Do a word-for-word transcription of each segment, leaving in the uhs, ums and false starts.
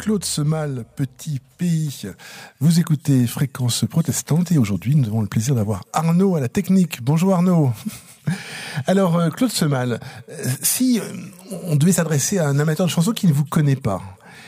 Claude Semal, Petit Pays. Vous écoutez Fréquence Protestante et aujourd'hui nous avons le plaisir d'avoir Arnaud à la technique. Bonjour Arnaud. Alors Claude Semal, si on devait s'adresser à un amateur de chansons qui ne vous connaît pas,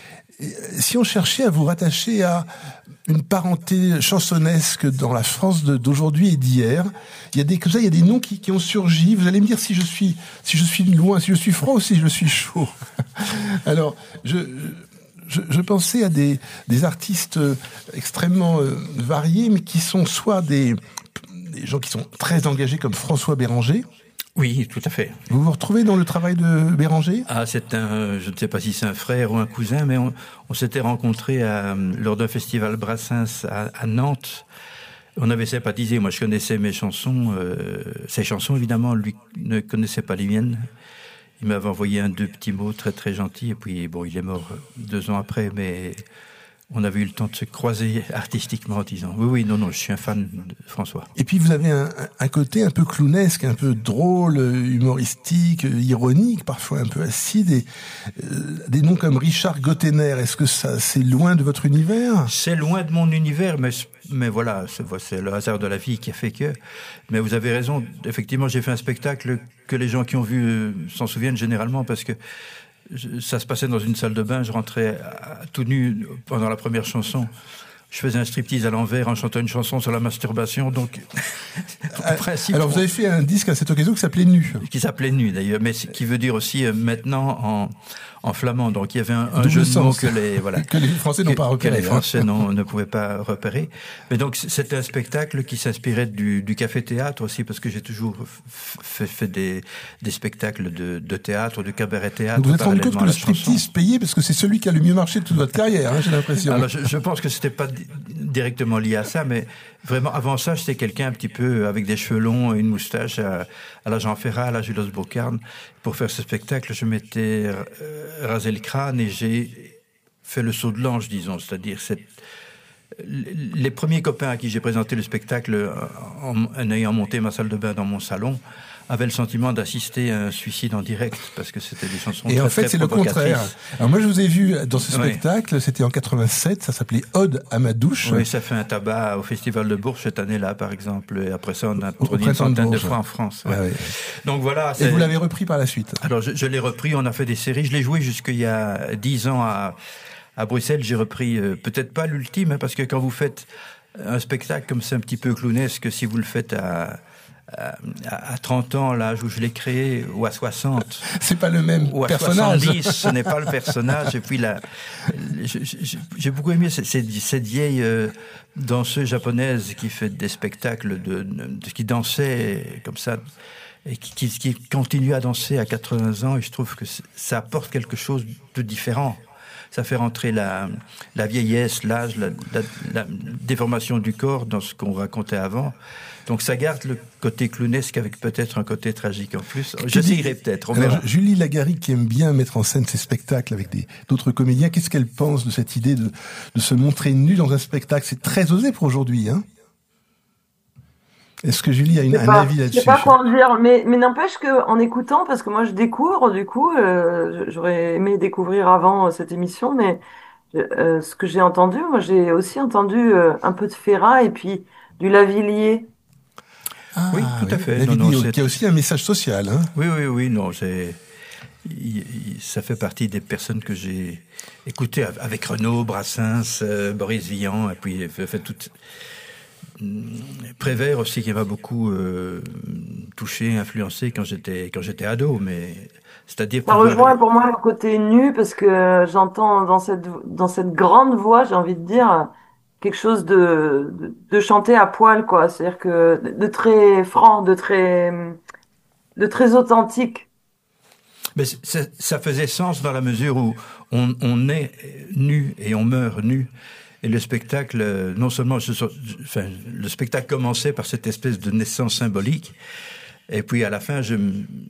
si on cherchait à vous rattacher à une parenté chansonnesque dans la France de, d'aujourd'hui et d'hier, il y a des comme ça, il y a des noms qui, qui ont surgi. Vous allez me dire si je suis si je suis loin, si je suis froid ou si je suis chaud. Alors, je, je je pensais à des des artistes extrêmement euh, variés, mais qui sont soit des des gens qui sont très engagés comme François Béranger. Oui, tout à fait. Vous vous retrouvez dans le travail de Béranger ? Ah, c'est un, je ne sais pas si c'est un frère ou un cousin, mais on, on s'était rencontrés à, lors d'un festival Brassens à, à Nantes. On avait sympathisé. Moi, je connaissais mes chansons, euh, ses chansons évidemment. Lui ne connaissait pas les miennes. Il m'avait envoyé un deux petits mots très très gentils. Et puis bon, il est mort deux ans après, mais on avait eu le temps de se croiser artistiquement en disant oui, oui, non, non, je suis un fan de François. Et puis vous avez un, un côté un peu clownesque, un peu drôle, humoristique, ironique, parfois un peu acide. Et euh, des noms comme Richard Gottener, est-ce que ça, c'est loin de votre univers ? C'est loin de mon univers, mais mais voilà, c'est, c'est le hasard de la vie qui a fait que. Mais vous avez raison. Effectivement, j'ai fait un spectacle que les gens qui ont vu euh, s'en souviennent généralement parce que ça se passait dans une salle de bain, je rentrais tout nu pendant la première chanson. Je faisais un striptease à l'envers en chantant une chanson sur la masturbation, donc... en principe, alors vous avez fait un disque à cette occasion qui s'appelait Nu. Qui s'appelait Nu d'ailleurs, mais qui veut dire aussi euh, maintenant en, en flamand. Donc il y avait un, un jeu de mots que les, voilà, que les Français n'ont que, pas repéré. Que les Français hein. non, ne pouvaient pas repérer. Mais donc c'était un spectacle qui s'inspirait du, du café-théâtre aussi, parce que j'ai toujours fait, fait des, des spectacles de, de théâtre, de cabaret-théâtre. Donc vous vous êtes rendu compte que le striptease payait, parce que c'est celui qui a le mieux marché de toute votre carrière, hein, j'ai l'impression. Alors je, je pense que c'était pas directement lié à ça, mais vraiment avant ça, j'étais quelqu'un un petit peu avec des cheveux longs et une moustache à, à la Jean Ferrat, à la Julos Bocarne. Pour faire ce spectacle, je m'étais euh, rasé le crâne et j'ai fait le saut de l'ange, disons, c'est-à-dire cette, les premiers copains à qui j'ai présenté le spectacle en, en ayant monté ma salle de bain dans mon salon avaient le sentiment d'assister à un suicide en direct, parce que c'était des chansons et très, en fait, très c'est le contraire. Alors moi, je vous ai vu dans ce spectacle, oui. C'était en quatre-vingt-sept, ça s'appelait Ode à ma douche. Oui, ça fait un tabac au Festival de Bourges cette année-là, par exemple, et après ça, on a produit une centaine de, de fois en France. Ouais. Ouais, ouais. Donc voilà. Et vous l'avez repris par la suite ? Alors, je, je l'ai repris, on a fait des séries, je l'ai joué jusqu'il y a dix ans à, à Bruxelles, j'ai repris, euh, peut-être pas l'ultime, hein, parce que quand vous faites un spectacle comme c'est un petit peu clownesque, si vous le faites à... à trente ans, l'âge où je l'ai créé, ou à soixante. C'est pas le même ou à personnage. soixante-dix, ce n'est pas le personnage. Et puis là, j'ai beaucoup aimé cette, cette vieille euh, danseuse japonaise qui fait des spectacles de, de qui dansait comme ça et qui, qui, qui continue à danser à quatre-vingts ans. Et je trouve que ça apporte quelque chose de différent. Ça fait rentrer la, la vieillesse, l'âge, la, la, la déformation du corps dans ce qu'on racontait avant. Donc ça garde le côté clownesque avec peut-être un côté tragique en plus. J'essayerai peut-être, on verra. Alors, Julie Lagarrigue, qui aime bien mettre en scène ses spectacles avec des, d'autres comédiens, qu'est-ce qu'elle pense de cette idée de, de se montrer nue dans un spectacle ? C'est très osé pour aujourd'hui, hein ? Est-ce que Julie a une, un pas, avis là-dessus ? Je sais pas quoi en dire, mais, mais n'empêche qu'en écoutant, parce que moi je découvre, du coup, euh, j'aurais aimé découvrir avant euh, cette émission, mais euh, ce que j'ai entendu, moi j'ai aussi entendu euh, un peu de Ferrat et puis du Lavillier. Ah, oui, tout oui. à fait. Non, non, qui a aussi un message social. Hein. Oui, oui, oui. Non, c'est, il, il, ça fait partie des personnes que j'ai écoutées avec Renaud, Brassens, euh, Boris Vian, et puis fait, fait tout. Prévert aussi qui m'a beaucoup euh, touché, influencé quand j'étais quand j'étais ado, mais c'est-à-dire. Ça rejoint pour moi le côté nu parce que j'entends dans cette dans cette grande voix, j'ai envie de dire, quelque chose de, de, de chanter à poil, quoi. C'est-à-dire que de très franc, de très, de très authentique. Mais ça faisait sens dans la mesure où on, on est nu et on meurt nu. Et le spectacle, non seulement, je, enfin, le spectacle commençait par cette espèce de naissance symbolique. Et puis à la fin, je,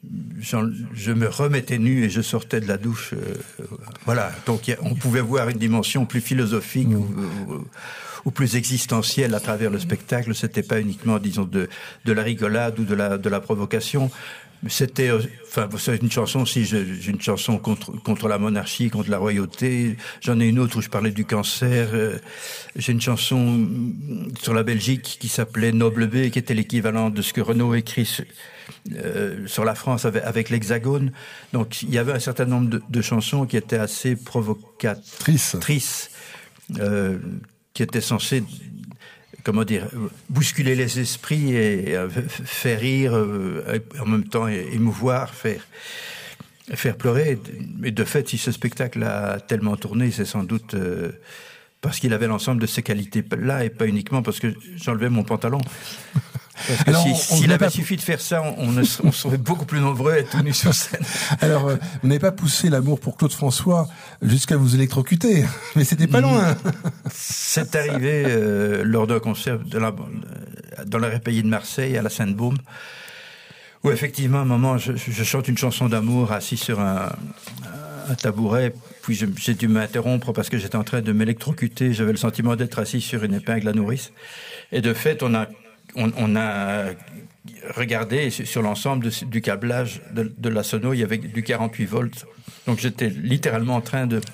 je me remettais nu et je sortais de la douche. Euh, voilà. Donc y a, on pouvait voir une dimension plus philosophique mmh. ou, ou, ou plus existentielle à travers le spectacle. C'était pas uniquement, disons, de, de la rigolade ou de la, de la provocation. C'était, enfin, c'est une chanson aussi, j'ai une chanson contre, contre la monarchie, contre la royauté. J'en ai une autre où je parlais du cancer. J'ai une chanson sur la Belgique qui s'appelait Noble B, qui était l'équivalent de ce que Renaud écrit sur, euh, sur la France avec, avec l'Hexagone. Donc, il y avait un certain nombre de, de chansons qui étaient assez provocatrices, Trice. euh, qui étaient censées, comment dire, bousculer les esprits et euh, faire rire, euh, en même temps émouvoir, faire, faire pleurer. Et de fait, si ce spectacle a tellement tourné, c'est sans doute euh, parce qu'il avait l'ensemble de ces qualités-là et pas uniquement parce que j'enlevais mon pantalon. Parce que Alors, si, s'il avait pas... suffi de faire ça, on, on, on serait beaucoup plus nombreux à être tout nus sur scène. Alors, euh, vous n'avez pas poussé l'amour pour Claude François jusqu'à vous électrocuter, mais c'était pas loin. C'est arrivé euh, lors d'un concert de la, dans la République de Marseille, à la Sainte-Baume, où effectivement, à un moment, je, je chante une chanson d'amour assis sur un, un tabouret, puis je, j'ai dû m'interrompre parce que j'étais en train de m'électrocuter. J'avais le sentiment d'être assis sur une épingle à nourrice. Et de fait, on a On, on a regardé sur l'ensemble de, du câblage de, de la sono, il y avait du quarante-huit volts. Donc j'étais littéralement en train de,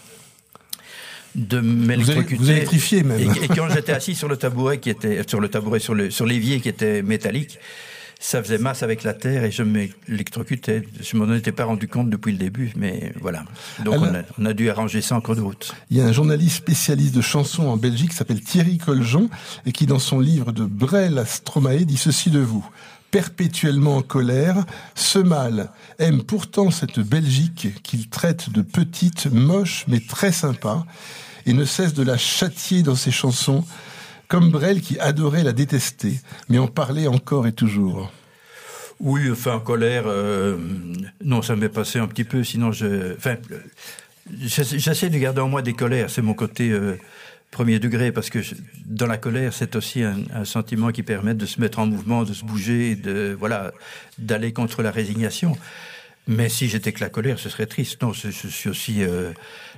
de m'électrocuter. Vous, vous électrifiez même. Et, et quand j'étais assis sur le tabouret, qui était, sur le tabouret, sur, le, sur l'évier qui était métallique, ça faisait masse avec la terre et je m'électrocutais. Je m'en étais pas rendu compte depuis le début, mais voilà. Donc Alors, on, a, on a dû arranger ça en cours de route. Il y a un journaliste spécialiste de chansons en Belgique qui s'appelle Thierry Coljon et qui, dans son livre de Brel à Stromae, dit ceci de vous. Perpétuellement en colère, ce mâle aime pourtant cette Belgique qu'il traite de petite, moche, mais très sympa, et ne cesse de la châtier dans ses chansons, comme Brel qui adorait la détester, mais en parlait encore et toujours. Oui, enfin, en colère, euh, non, ça m'est passé un petit peu, sinon je... Enfin, j'essaie de garder en moi des colères, c'est mon côté euh, premier degré, parce que je, dans la colère, c'est aussi un, un sentiment qui permet de se mettre en mouvement, de se bouger, de, voilà, d'aller contre la résignation. Mais si j'étais que la colère, ce serait triste. Non, je, je suis aussi... Euh,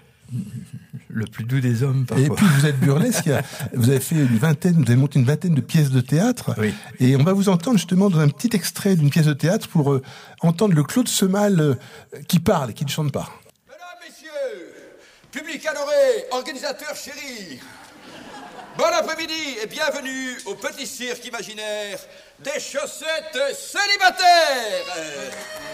le plus doux des hommes, parfois. Et puis vous êtes burlesque, vous avez fait une vingtaine, vous avez monté une vingtaine de pièces de théâtre, oui. Et on va vous entendre justement dans un petit extrait d'une pièce de théâtre pour euh, entendre le Claude Semal euh, qui parle et qui ne chante pas. Mesdames, messieurs, public adoré, organisateurs chéris, bon après-midi et bienvenue au petit cirque imaginaire des chaussettes célibataires.